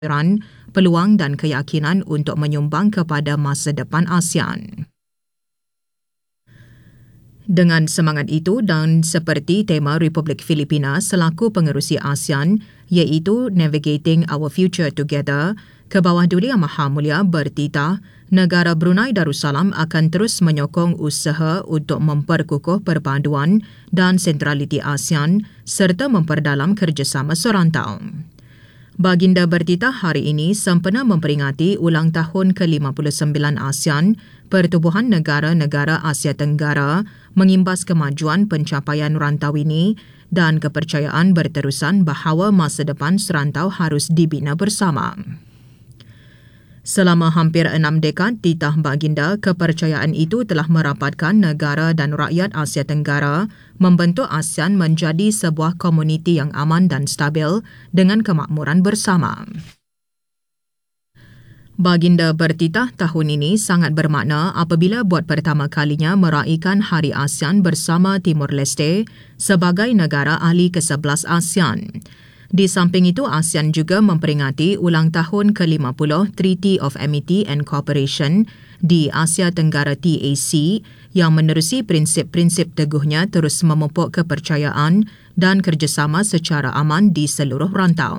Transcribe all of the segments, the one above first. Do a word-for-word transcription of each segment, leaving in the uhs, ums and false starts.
Iran, peluang dan keyakinan untuk menyumbang kepada masa depan ASEAN. Dengan semangat itu dan seperti tema Republik Filipina selaku pengerusi ASEAN iaitu Navigating Our Future Together, Kebawah Duli Yang Maha Mulia bertitah negara Brunei Darussalam akan terus menyokong usaha untuk memperkukuh perpaduan dan sentraliti ASEAN serta memperdalam kerjasama serantau. Baginda bertitah hari ini sempena memperingati ulang tahun ke lima puluh sembilan ASEAN, Pertubuhan Negara-Negara Asia Tenggara mengimbas kemajuan pencapaian rantau ini dan kepercayaan berterusan bahawa masa depan serantau harus dibina bersama. Selama hampir enam dekad titah baginda, kepercayaan itu telah merapatkan negara dan rakyat Asia Tenggara membentuk ASEAN menjadi sebuah komuniti yang aman dan stabil dengan kemakmuran bersama. Baginda bertitah tahun ini sangat bermakna apabila buat pertama kalinya meraihkan Hari ASEAN bersama Timur Leste sebagai negara ahli kesebelas ASEAN. Di samping itu, ASEAN juga memperingati ulang tahun ke lima puluh Treaty of Amity and Cooperation di Asia Tenggara T A C yang menerusi prinsip-prinsip teguhnya terus memupuk kepercayaan dan kerjasama secara aman di seluruh rantau.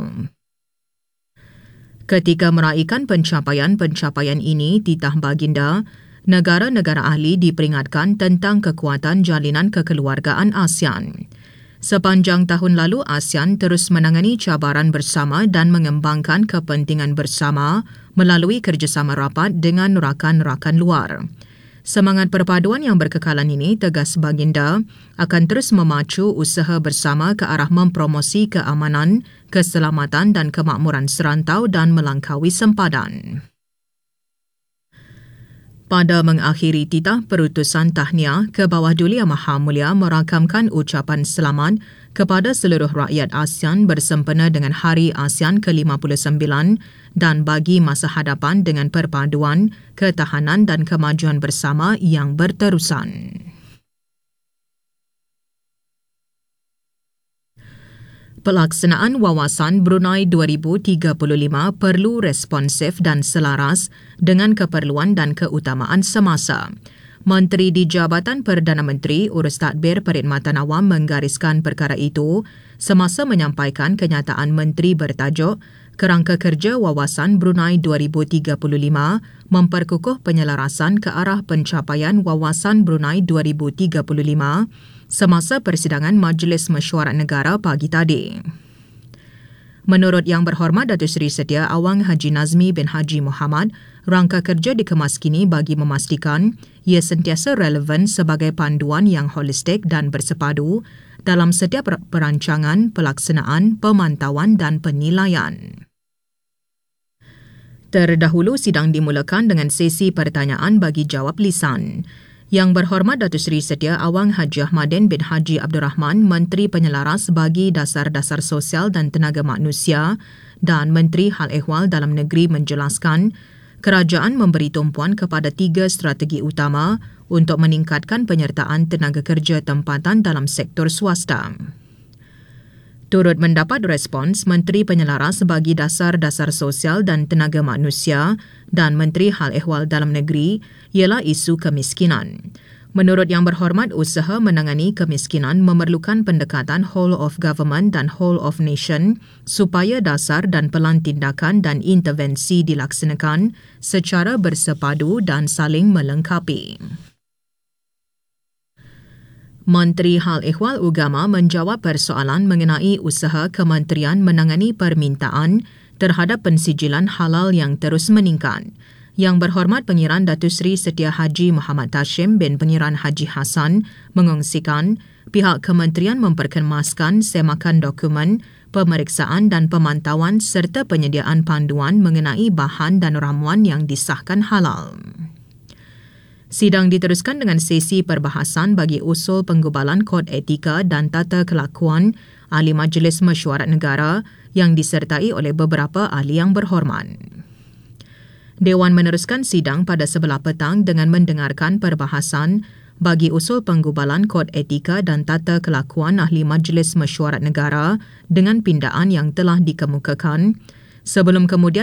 Ketika meraihkan pencapaian-pencapaian ini, titah baginda, negara-negara ahli diperingatkan tentang kekuatan jalinan kekeluargaan ASEAN. Sepanjang tahun lalu, ASEAN terus menangani cabaran bersama dan mengembangkan kepentingan bersama melalui kerjasama rapat dengan rakan-rakan luar. Semangat perpaduan yang berkekalan ini, tegas baginda, akan terus memacu usaha bersama ke arah mempromosi keamanan, keselamatan dan kemakmuran serantau dan melangkaui sempadan. Pada mengakhiri titah perutusan tahniah, Kebawah Duli Yang Maha Mulia merakamkan ucapan selamat kepada seluruh rakyat ASEAN bersempena dengan Hari ASEAN ke lima puluh sembilan dan bagi masa hadapan dengan perpaduan, ketahanan dan kemajuan bersama yang berterusan. Pelaksanaan Wawasan Brunei dua ribu tiga puluh lima perlu responsif dan selaras dengan keperluan dan keutamaan semasa. Menteri di Jabatan Perdana Menteri Urus Tadbir Perkhidmatan Awam menggariskan perkara itu semasa menyampaikan kenyataan menteri bertajuk Kerangka Kerja Wawasan Brunei dua ribu tiga puluh lima memperkukuh penyelarasan ke arah pencapaian Wawasan Brunei dua ribu tiga puluh lima semasa persidangan Majlis Mesyuarat Negara pagi tadi. Menurut Yang Berhormat Datuk Seri Setia Awang Haji Nazmi bin Haji Muhammad, rangka kerja dikemaskini bagi memastikan ia sentiasa relevan sebagai panduan yang holistik dan bersepadu dalam setiap perancangan, pelaksanaan, pemantauan dan penilaian. Terdahulu sidang dimulakan dengan sesi pertanyaan bagi jawab lisan. Yang Berhormat Datuk Seri Setia Awang Haji Ahmadin bin Haji Abdul Rahman, Menteri Penyelaras bagi Dasar-Dasar Sosial dan Tenaga Manusia dan Menteri Hal Ehwal Dalam Negeri menjelaskan, kerajaan memberi tumpuan kepada tiga strategi utama untuk meningkatkan penyertaan tenaga kerja tempatan dalam sektor swasta. Turut mendapat respons, Menteri Penyelaras bagi Dasar-Dasar Sosial dan Tenaga Manusia dan Menteri Hal Ehwal Dalam Negeri ialah isu kemiskinan. Menurut Yang Berhormat, usaha menangani kemiskinan memerlukan pendekatan whole of government dan whole of nation supaya dasar dan pelan tindakan dan intervensi dilaksanakan secara bersepadu dan saling melengkapi. Menteri Hal Ehwal Agama menjawab persoalan mengenai usaha kementerian menangani permintaan terhadap pensijilan halal yang terus meningkat. Yang Berhormat Pengiran Datuk Seri Setia Haji Muhammad Tashim bin Pengiran Haji Hassan mengongsikan pihak kementerian memperkemaskan semakan dokumen, pemeriksaan dan pemantauan serta penyediaan panduan mengenai bahan dan ramuan yang disahkan halal. Sidang diteruskan dengan sesi perbahasan bagi usul penggubalan Kod Etika dan Tata Kelakuan Ahli Majlis Mesyuarat Negara yang disertai oleh beberapa ahli yang berhormat. Dewan meneruskan sidang pada sebelah petang dengan mendengarkan perbahasan bagi usul penggubalan Kod Etika dan Tata Kelakuan Ahli Majlis Mesyuarat Negara dengan pindaan yang telah dikemukakan sebelum kemudian